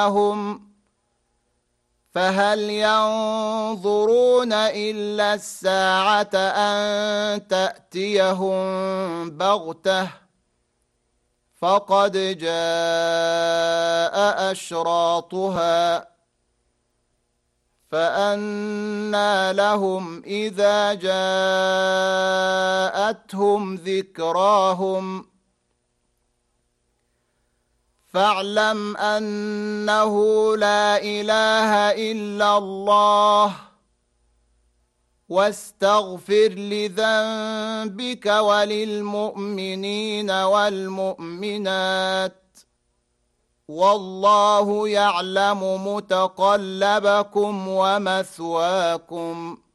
فهل ينظرون إلا الساعة أن تأتيهم بغتة فقد جاء أشراطها فأنى لهم إذا جاءتهم ذكراهم فاعلم أنه لا إله إلا الله واستغفر لذنبك وللمؤمنين والمؤمنات والله يعلم متقلبكم ومثواكم